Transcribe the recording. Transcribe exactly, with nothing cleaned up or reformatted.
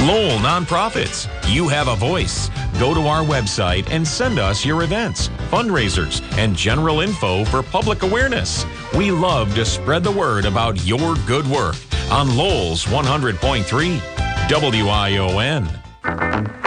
Lowell Nonprofits. You have a voice. Go to our website and send us your events, fundraisers, and general info for public awareness. We love to spread the word about your good work on Lowell's one hundred point three W I O N.